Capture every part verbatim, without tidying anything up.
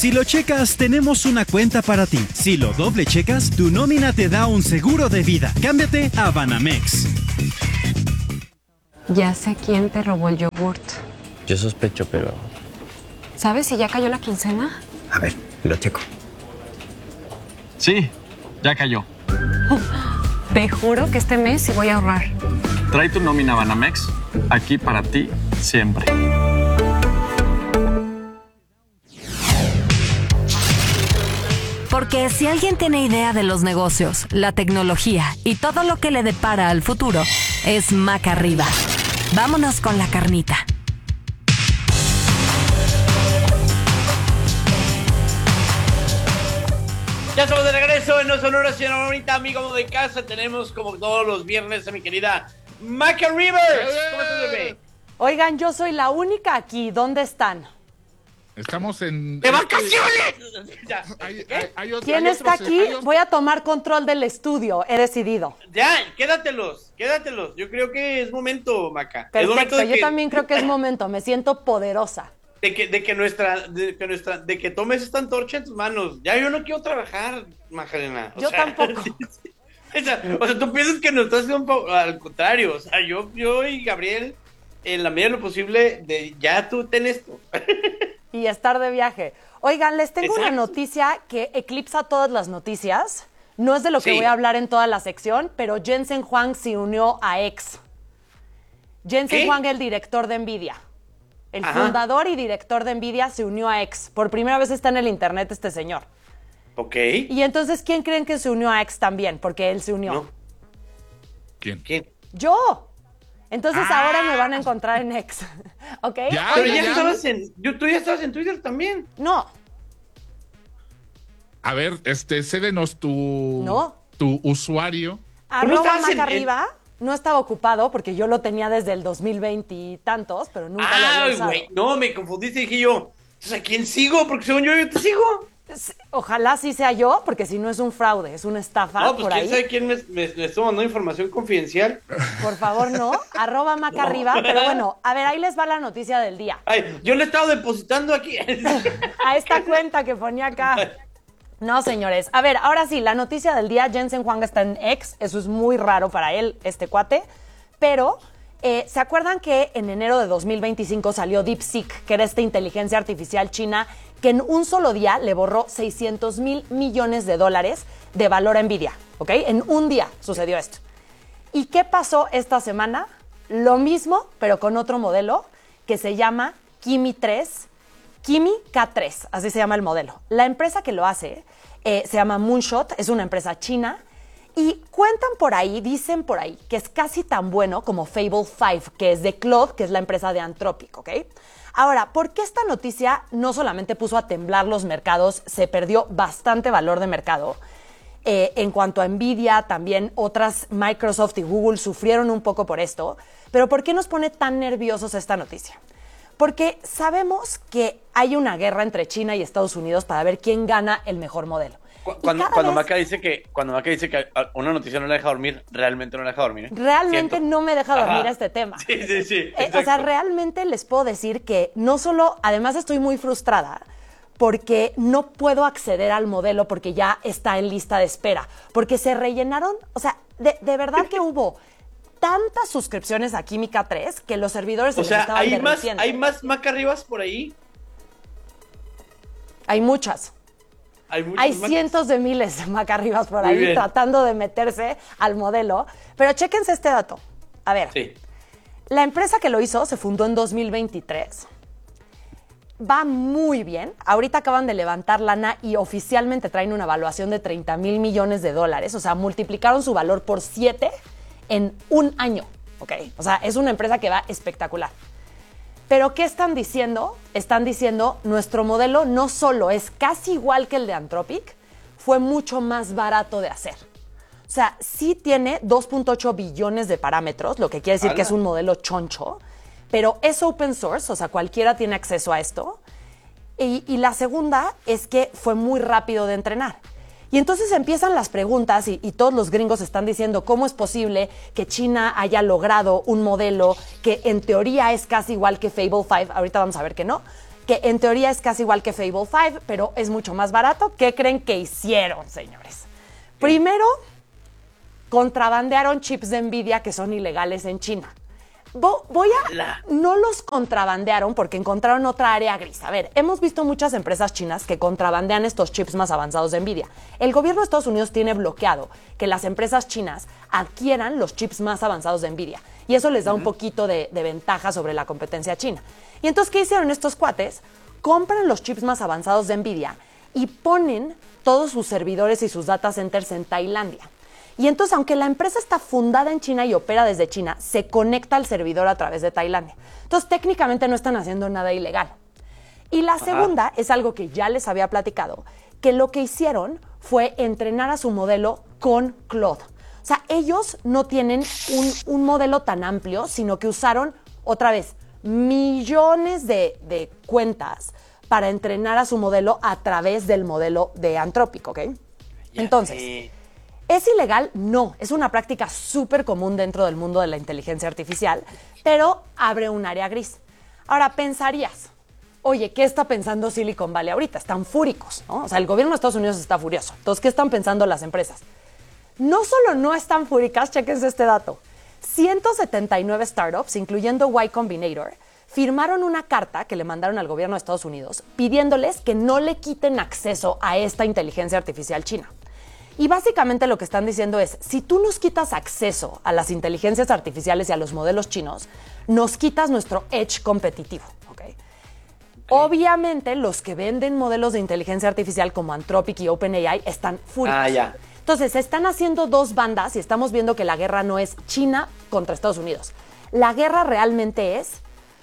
Si lo checas, tenemos una cuenta para ti. Si lo doble checas, tu nómina te da un seguro de vida. Cámbiate a Banamex. Ya sé quién te robó el yogurt. Yo sospecho, pero... ¿Sabes si ya cayó la quincena? A ver, lo checo. Sí, ya cayó. Te juro que este mes sí voy a ahorrar. Trae tu nómina Banamex, aquí para ti siempre. Porque si alguien tiene idea de los negocios, la tecnología y todo lo que le depara al futuro, es Maca Arriba. Vámonos con la carnita. Ya estamos de regreso en No Sonora, señora bonita, amigo de casa. Tenemos como todos los viernes a mi querida Maca Rivers. ¿Cómo estás, bebé? Oigan, yo soy la única aquí. ¿Dónde están? Estamos en... ¡De vacaciones! Hay, hay, hay otro, ¿Quién hay está otros, aquí? hay otros. Voy a tomar control del estudio. He decidido. Ya, quédatelos, quédatelos. Yo creo que es momento, Maca. Es Perfecto, momento de yo que, también creo que es momento. Me siento poderosa. de que, de que nuestra, de que nuestra, de que tomes esta antorcha en tus manos. Ya yo no quiero trabajar, Macarena. O Yo sea, tampoco. O sea, o sea, tú piensas que nos estás haciendo un po- al contrario. O sea, yo, yo y Gabriel, en la medida de lo posible, de ya tú ten esto. Y estar de viaje. Oigan, les tengo una Exacto. noticia que eclipsa todas las noticias. No es de lo que Sí. voy a hablar en toda la sección, pero Jensen Huang se unió a X. Jensen ¿Qué? Huang, el director de Nvidia. El Ajá. fundador y director de Nvidia se unió a X. Por primera vez está en el internet este señor. Ok. Y entonces, ¿quién creen que se unió a X también? Porque él se unió. No. ¿Quién? ¿Quién? ¡Yo! Entonces Ah. ahora me van a encontrar en X. ¿Ok? Ya, Pero ya, ya ya. estabas en, yo, tú ya estabas en Twitter también. No, A ver, este, cédenos tu... No. Tu usuario. arroba estabas en- Maca Arriba. No estaba ocupado porque yo lo tenía desde el dos mil veinte y tantos, pero nunca lo había Ay, usado. güey, no, me confundiste y dije yo, entonces, ¿a quién sigo? Porque según yo, yo te sigo. Sí, ojalá sí sea yo, porque si no es un fraude, es una estafa No, pues por quién ahí. sabe quién me, me, me estuvo mandando información confidencial. Por favor, no. Arroba Maca Arriba. Pero bueno, a ver, ahí les va la noticia del día. Ay, yo le he estado depositando aquí. A esta cuenta que ponía acá. No, señores. A ver, ahora sí, la noticia del día. Jensen Huang está en X. Eso es muy raro para él, este cuate. Pero, eh, ¿se acuerdan que en enero de dos mil veinticinco salió DeepSeek, que era esta inteligencia artificial china, que en un solo día le borró seiscientos mil millones de dólares de valor a Nvidia? ¿Ok? En un día sucedió esto. ¿Y qué pasó esta semana? Lo mismo, pero con otro modelo que se llama Kimi tres, Kimi K tres, así se llama el modelo. La empresa que lo hace eh, se llama Moonshot, es una empresa china, y cuentan por ahí, dicen por ahí, que es casi tan bueno como Fable cinco, que es de Claude, que es la empresa de Anthropic, ¿ok? Ahora, ¿por qué esta noticia no solamente puso a temblar los mercados, se perdió bastante valor de mercado? Eh, en cuanto a Nvidia, también otras, Microsoft y Google sufrieron un poco por esto. Pero ¿por qué nos pone tan nerviosos esta noticia? Porque sabemos que hay una guerra entre China y Estados Unidos para ver quién gana el mejor modelo. Cu- Y Cuando, cada cuando vez- Maca dice que cuando Maca dice que a- una noticia no la deja dormir, realmente no la deja dormir. ¿eh? Realmente Siento. no me deja dormir Ajá. este tema. Sí, sí, sí. Eh, o sea, exacto. realmente les puedo decir que no solo, además estoy muy frustrada porque no puedo acceder al modelo porque ya está en lista de espera, porque se rellenaron, o sea, de, de verdad que hubo tantas suscripciones a Química tres que los servidores se O les sea, estaban hay más, derritiendo. hay más Maca Rivas por ahí. Hay muchas. Hay, muchas Hay Macas. cientos de miles de macarribas por Muy ahí bien. tratando de meterse al modelo. Pero chéquense este dato. A ver, Sí. la empresa que lo hizo se fundó en dos mil veintitrés. Va muy bien. Ahorita acaban de levantar lana y oficialmente traen una evaluación de treinta mil millones de dólares. O sea, multiplicaron su valor por siete en un año. ¿Ok? O sea, es una empresa que va espectacular. Pero ¿qué están diciendo? Están diciendo, nuestro modelo no solo es casi igual que el de Anthropic, fue mucho más barato de hacer. O sea, sí tiene dos punto ocho billones de parámetros, lo que quiere decir ¡Hala! que es un modelo choncho, pero es open source, o sea, cualquiera tiene acceso a esto. Y, y la segunda es que fue muy rápido de entrenar. Y entonces empiezan las preguntas y, y todos los gringos están diciendo cómo es posible que China haya logrado un modelo que en teoría es casi igual que Fable cinco, ahorita vamos a ver que no, que en teoría es casi igual que Fable cinco, pero es mucho más barato. ¿Qué creen que hicieron, señores? Primero, contrabandearon chips de Nvidia que son ilegales en China. Voy a... No los contrabandearon porque encontraron otra área gris. A ver, hemos visto muchas empresas chinas que contrabandean estos chips más avanzados de Nvidia. El gobierno de Estados Unidos tiene bloqueado que las empresas chinas adquieran los chips más avanzados de Nvidia. Y eso les da uh-huh. un poquito de, de ventaja sobre la competencia china. Y entonces, ¿qué hicieron estos cuates? Compran los chips más avanzados de Nvidia y ponen todos sus servidores y sus data centers en Tailandia. Y entonces, aunque la empresa está fundada en China y opera desde China, se conecta al servidor a través de Tailandia. Entonces, técnicamente no están haciendo nada ilegal. Y la Ajá. segunda es algo que ya les había platicado, que lo que hicieron fue entrenar a su modelo con Claude. O sea, ellos no tienen un, un modelo tan amplio, sino que usaron, otra vez, millones de, de cuentas para entrenar a su modelo a través del modelo de Anthropic, ¿ok? Ya Entonces... sé. ¿Es ilegal? No, es una práctica súper común dentro del mundo de la inteligencia artificial, pero abre un área gris. Ahora, pensarías, oye, ¿qué está pensando Silicon Valley ahorita? Están fúricos, ¿no? O sea, el gobierno de Estados Unidos está furioso. Entonces, ¿qué están pensando las empresas? No solo no están fúricas, chéquense este dato. ciento setenta y nueve startups, incluyendo Y Combinator, firmaron una carta que le mandaron al gobierno de Estados Unidos pidiéndoles que no le quiten acceso a esta inteligencia artificial china. Y básicamente lo que están diciendo es, si tú nos quitas acceso a las inteligencias artificiales y a los modelos chinos, nos quitas nuestro edge competitivo, ¿ok? Okay. Obviamente, los que venden modelos de inteligencia artificial como Anthropic y OpenAI están furiosos. Ah, ya. Entonces, se están haciendo dos bandas y estamos viendo que la guerra no es China contra Estados Unidos. La guerra realmente es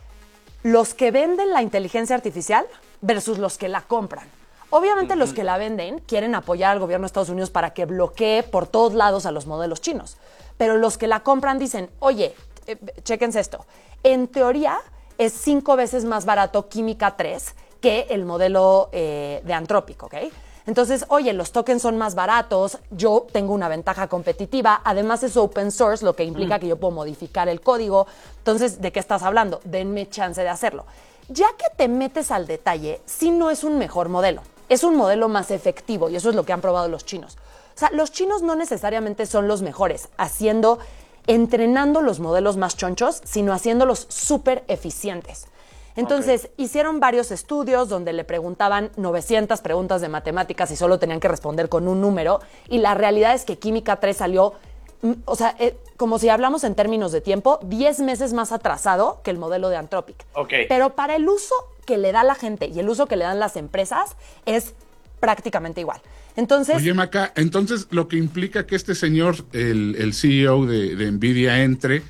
los que venden la inteligencia artificial versus los que la compran. Obviamente uh-huh. los que la venden quieren apoyar al gobierno de Estados Unidos para que bloquee por todos lados a los modelos chinos. Pero los que la compran dicen, oye, eh, chéquense esto. En teoría es cinco veces más barato Química tres que el modelo eh, de Anthropic, ¿ok? Entonces, oye, los tokens son más baratos, yo tengo una ventaja competitiva, además es open source, lo que implica uh-huh. que yo puedo modificar el código. Entonces, ¿de qué estás hablando? Denme chance de hacerlo. Ya que te metes al detalle, sí no es un mejor modelo. Es un modelo más efectivo y eso es lo que han probado los chinos. O sea, los chinos no necesariamente son los mejores haciendo, entrenando los modelos más chonchos, sino haciéndolos súper eficientes. Entonces, okay. hicieron varios estudios donde le preguntaban novecientas preguntas de matemáticas y solo tenían que responder con un número. Y la realidad es que Química tres salió, o sea, eh, como si hablamos en términos de tiempo, diez meses más atrasado que el modelo de Anthropic. Okay. Pero para el uso que le da la gente y el uso que le dan las empresas es prácticamente igual. Entonces, Oye, Maca, entonces lo que implica que este señor, el, el C E O de, de Nvidia, entre,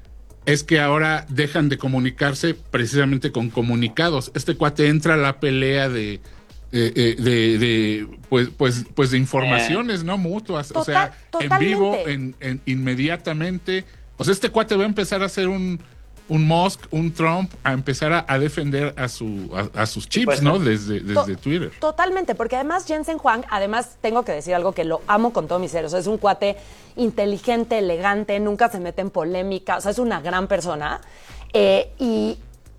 es que ahora dejan de comunicarse precisamente con comunicados. Este cuate entra a la pelea de, de, de, de, de pues, pues, pues de informaciones, ¿no? Mutuas. Total, o sea, totalmente. En vivo, en, en, inmediatamente. O sea, este cuate va a empezar a hacer un... un Musk, un Trump, a empezar a, a defender a, su, a, a sus chips, pues, ¿no? Desde, desde to- Twitter. Totalmente, porque además Jensen Huang, además tengo que decir algo que lo amo con todo mi ser, o sea, es un cuate inteligente, elegante, nunca se mete en polémica, o sea, es una gran persona. Eh, y,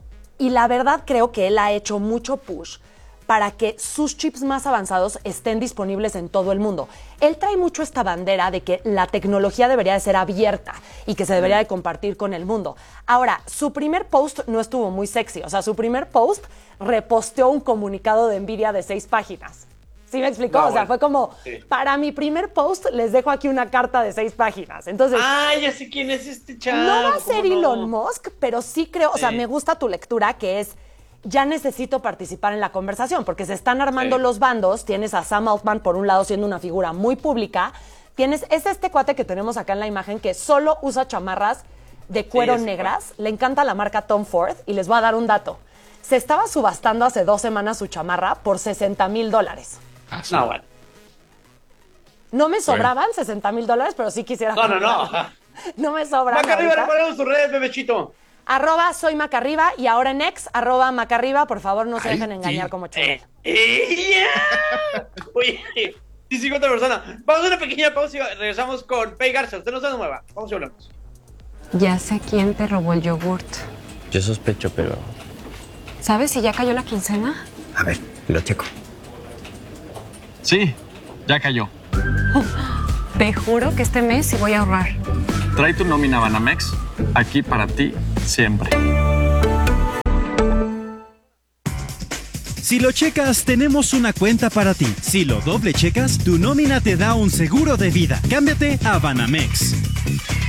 y la verdad creo que él ha hecho mucho push para que sus chips más avanzados estén disponibles en todo el mundo. Él trae mucho esta bandera de que la tecnología debería de ser abierta y que se debería de compartir con el mundo. Ahora, su primer post no estuvo muy sexy. O sea, su primer post reposteó un comunicado de Nvidia de seis páginas. ¿Sí me explicó? No, o sea, bueno, fue como, sí. Para mi primer post les dejo aquí una carta de seis páginas. Entonces, ah, ya sé quién es este chavo. No va a ser Elon no? Musk, pero sí creo, sí. O sea, me gusta tu lectura, que es, ya necesito participar en la conversación, porque se están armando sí. los bandos. Tienes a Sam Altman por un lado siendo una figura muy pública. Tienes, es este cuate que tenemos acá en la imagen que solo usa chamarras de cuero sí, negras. Fue. Le encanta la marca Tom Ford y les voy a dar un dato. Se estaba subastando hace dos semanas su chamarra por sesenta mil dólares. Ah, sí. No, bueno. No me sobraban sesenta mil dólares, pero sí quisiera. No, no, no. No me sobran. Maca arriba, recuerden tus redes, bebechito. Arroba soy Macarriba y ahora en ex, arroba Macarriba. Por favor, no se dejen Ay, engañar sí. como chulo. Eh, eh, Oye, sí, cincuenta personas. Vamos a una pequeña pausa y regresamos con Pei Garza. Usted no se mueva. Vamos y hablamos. Ya sé quién te robó el yogurt. Yo sospecho, pero ¿Sabes si ya cayó la quincena? A ver, lo checo. Sí, ya cayó. Te juro que este mes sí voy a ahorrar. Trae tu nómina Banamex aquí para ti siempre. Si lo checas, tenemos una cuenta para ti. Si lo doble checas, tu nómina te da un seguro de vida. Cámbiate a Banamex.